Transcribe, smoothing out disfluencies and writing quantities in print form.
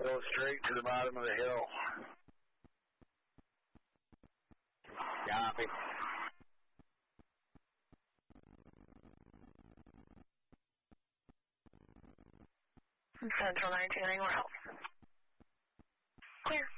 Go straight to the bottom of the hill. Copy. Central 19, anywhere else? Clear.